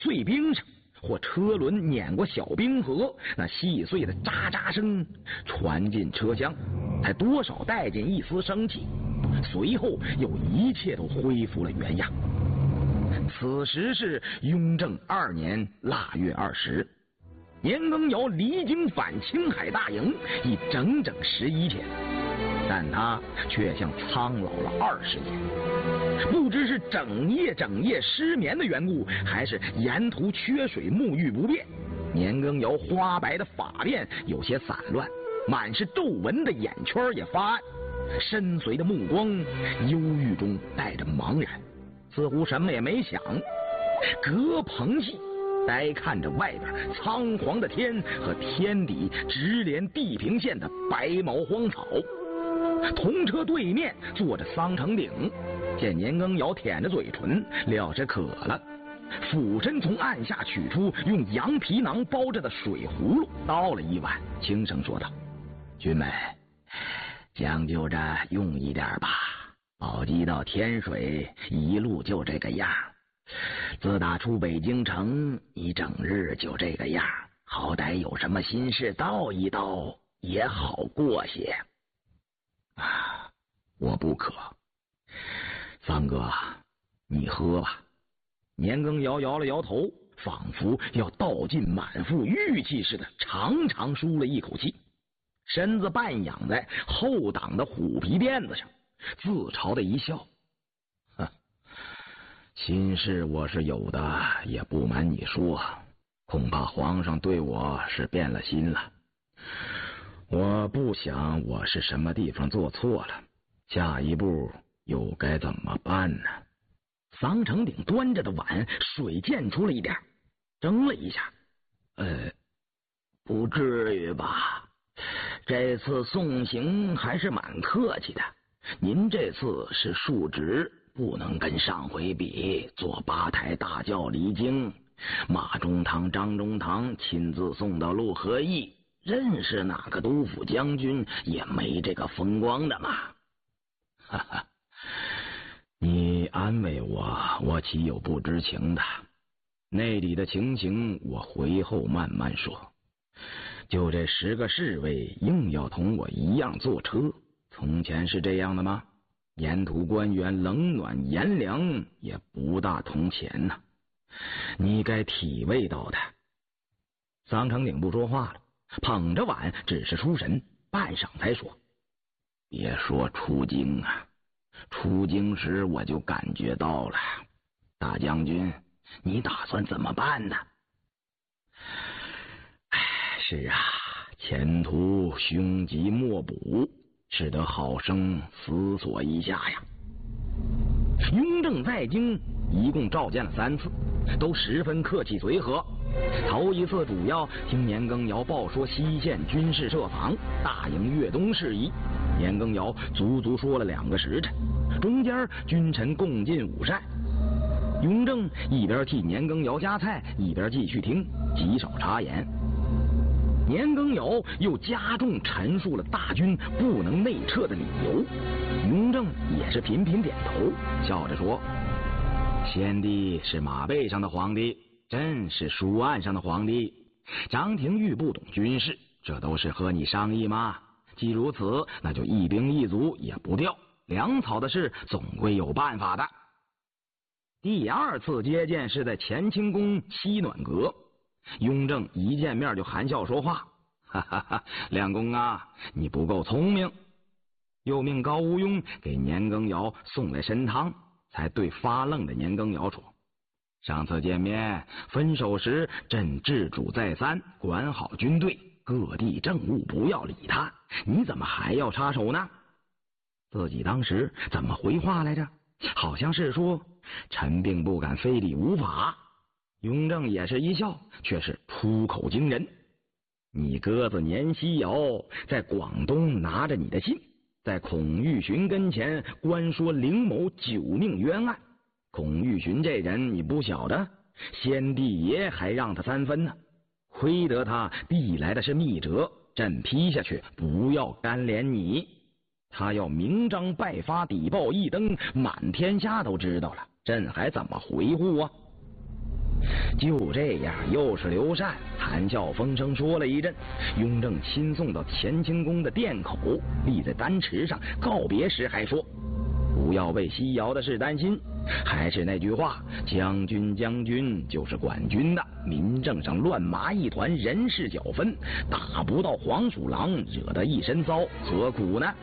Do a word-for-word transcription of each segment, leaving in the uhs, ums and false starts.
碎冰上，或车轮碾过小冰河，那细碎的喳喳声传进车厢，才多少带进一丝生气。随后又一切都恢复了原样。此时是雍正二年腊月二十，年羹尧离京返青海大营已整整十一天，但他却像苍老了二十年。不知是整夜整夜失眠的缘故，还是沿途缺水沐浴不便，年羹尧花白的发辫有些散乱，满是皱纹的眼圈也发暗，深邃的目光忧郁中带着茫然，似乎什么也没想，隔棚隙呆看着外边苍黄的天和天底直连地平线的白毛荒草。同车对面坐着桑承鼎，见年羹尧舔着嘴唇，料是渴了，俯身从案下取出用羊皮囊包着的水葫芦，倒了一碗，轻声说道：“君们，将就着用一点吧。宝鸡到天水一路就这个样，自打出北京城，一整日就这个样，好歹有什么心事道一道也好过些。”啊，我不渴。桑哥，你喝吧。年羹尧摇了摇头，仿佛要倒尽满腹玉气似的，长长舒了一口气，身子半仰在后挡的虎皮垫子上，自嘲的一笑：“哼，心事我是有的，也不瞒你说，恐怕皇上对我是变了心了。我不想我是什么地方做错了，下一步又该怎么办呢？”桑承鼎端着的碗水溅出了一点，怔了一下：“呃，不至于吧？这次送行还是蛮客气的。您这次是述职，不能跟上回比，坐八抬大轿离京，马中堂、张中堂亲自送到陆和驿，认识哪个督府将军也没这个风光的嘛。哈哈，你安慰我，我岂有不知情的？内里的情形我回后慢慢说。就这十个侍卫硬要同我一样坐车，从前是这样的吗？沿途官员冷暖炎凉也不大同前呐，你该体味到的。桑承鼎不说话了，捧着碗只是出神，半晌才说：“别说出京啊，出京时我就感觉到了。大将军，你打算怎么办呢？”“哎，是啊，前途凶吉莫卜，使得好生思索一下呀。”雍正在京一共召见了三次，都十分客气随和。头一次主要听年羹尧报说西线军事设防、大营粤东事宜，年羹尧足足说了两个时辰，中间君臣共进午膳。雍正一边替年羹尧夹菜，一边继续听，极少插言。年羹尧又加重陈述了大军不能内撤的理由，雍正也是频频点头，笑着说：“先帝是马背上的皇帝，朕是书案上的皇帝。张廷玉不懂军事，这都是和你商议吗？既如此，那就一兵一卒也不调，粮草的事总归有办法的。”第二次接见是在乾清宫西暖阁，雍正一见面就含笑说话：“哈哈哈，亮公啊，你不够聪明。”又命高无庸给年羹尧送来参汤，才对发愣的年羹尧说：“上次见面分手时，朕治主再三，管好军队，各地政务不要理他，你怎么还要插手呢？”自己当时怎么回话来着？好像是说：“臣并不敢非礼无法。”雍正也是一笑，却是出口惊人：“你哥子年希尧在广东拿着你的信，在孔玉询跟前官说凌某九命冤案。孔玉询这人你不晓得，先帝爷还让他三分呢，亏得他递来的是密折，朕批下去不要干连你。他要明章拜发底报一登，满天下都知道了，朕还怎么回护啊？” 就这样，又是刘禅谈笑风生说了一阵，雍正亲送到乾清宫的殿口，立在丹池上告别时还说：“不要为西瑶的事担心，还是那句话，将军将军就是管军的，民政上乱麻一团，人事搅纷，打不到黄鼠狼，惹得一身骚，何苦呢？”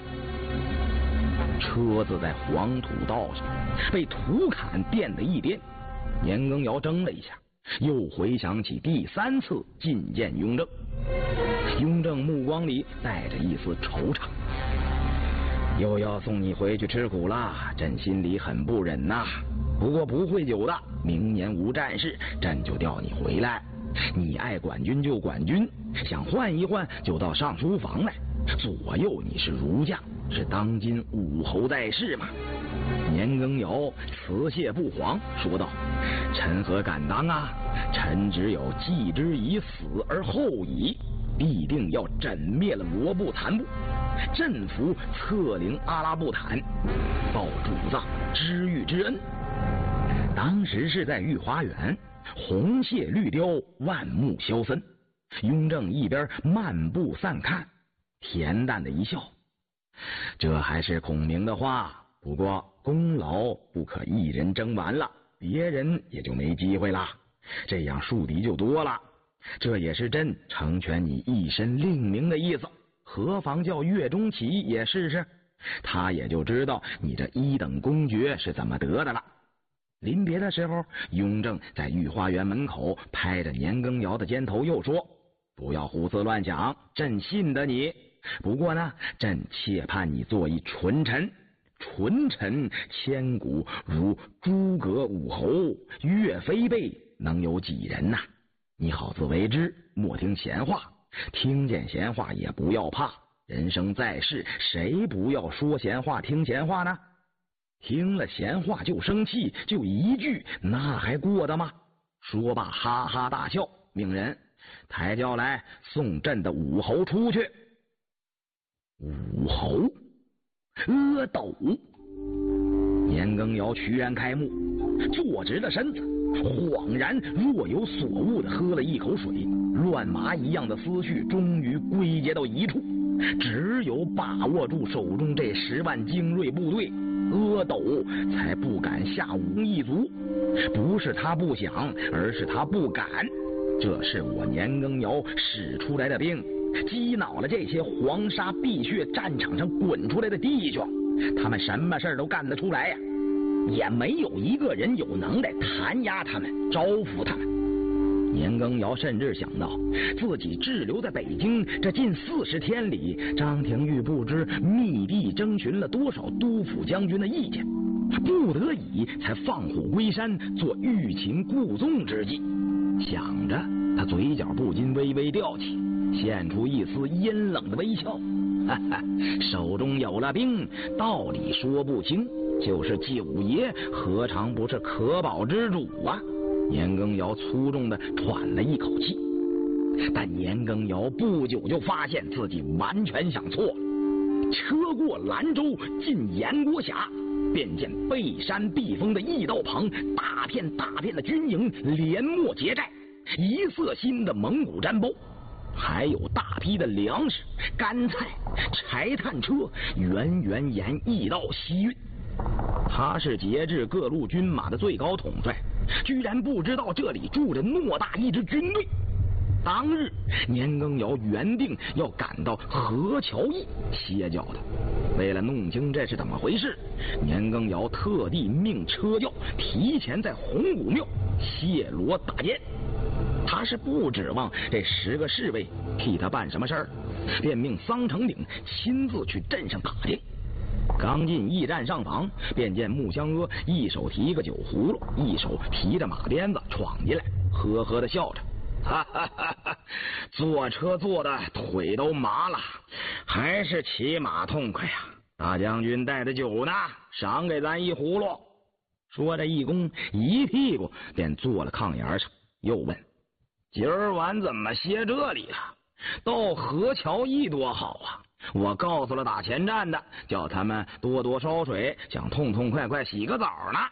车子在黄土道上被土坎垫得一颠，年羹尧怔了一下，又回想起第三次觐见雍正。雍正目光里带着一丝惆怅：“又要送你回去吃苦了，朕心里很不忍呐。不过不会久的，明年无战事，朕就调你回来。你爱管军就管军，想换一换就到上书房来。左右你是儒将，是当今武侯在世嘛。”年羹尧辞谢不慌，说道：“臣何敢当啊！臣只有继之以死而后已，必定要枕灭了罗布坦部，朕服策领阿拉布坦，报主子知遇之恩。”当时是在御花园，红谢绿雕，万木萧森。雍正一边漫步散看，恬淡的一笑：“这还是孔明的话，不过功劳不可一人争完了，别人也就没机会了，这样树敌就多了。这也是朕成全你一身令名的意思，何妨叫岳钟琪也试试，他也就知道你这一等公爵是怎么得的了。”临别的时候，雍正在御花园门口拍着年羹尧的肩头，又说：“不要胡思乱想，朕信得你。不过呢，朕切盼你做一纯臣。纯臣千古如诸葛武侯、岳飞辈，能有几人呐？你好自为之，莫听闲话。听见闲话也不要怕，人生在世，谁不要说闲话、听闲话呢？听了闲话就生气，就一句，那还过得吗？”说罢哈哈大笑，命人抬轿来送朕的武侯出去。武侯，阿斗。年羹尧屈然开目，坐直了身子，恍然若有所悟的喝了一口水，乱麻一样的思绪终于归结到一处，只有把握住手中这十万精锐部队，阿斗才不敢下武一卒。不是他不想，而是他不敢。这是我年羹尧使出来的兵，激恼了这些黄沙碧血战场上滚出来的弟兄，他们什么事都干得出来呀、啊，也没有一个人有能耐弹压他们、招服他们。年羹尧甚至想到，自己滞留在北京这近四十天里，张廷玉不知密地征询了多少督抚将军的意见，不得已才放虎归山，做欲擒故纵之计。想着，他嘴角不禁微微吊起，现出一丝阴冷的微笑。哈哈，手中有了兵，道理说不清，就是九爷何尝不是可保之主啊？年羹尧粗重的喘了一口气，但年羹尧不久就发现自己完全想错了。车过兰州，进阎国峡，便见背山避风的驿道旁，大片大片的军营连陌结寨，一色新的蒙古毡包，还有大批的粮食、干菜、柴炭车源源沿驿道西运。他是节制各路军马的最高统帅，居然不知道这里住着偌大一支军队。当日，年羹尧原定要赶到河桥驿歇脚的，为了弄清这是怎么回事，年羹尧特地命车轿提前在红谷庙卸罗打箭。他是不指望这十个侍卫替他办什么事儿，便命桑成鼎亲自去镇上打听。刚进驿站上房，便见穆香阿一手提个酒葫芦，一手提着马鞭子闯进来，呵呵的笑着：“哈哈哈哈，坐车坐的腿都麻了，还是骑马痛快呀！大将军带的酒呢，赏给咱一葫芦。”说着，义公一屁股便坐了炕沿上，又问：“今儿晚怎么歇这里啊？到河桥驿多好啊！我告诉了打前站的，叫他们多多烧水，想痛痛快快洗个澡呢。”